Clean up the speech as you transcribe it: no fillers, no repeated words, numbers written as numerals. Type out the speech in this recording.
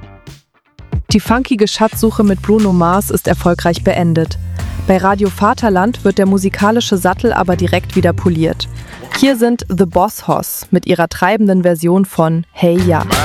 Die funkige Schatzsuche mit Bruno Mars ist erfolgreich beendet. Bei Radio Vaterland wird der musikalische Sattel aber direkt wieder poliert. Hier sind The Boss Hoss mit ihrer treibenden Version von Hey Ya.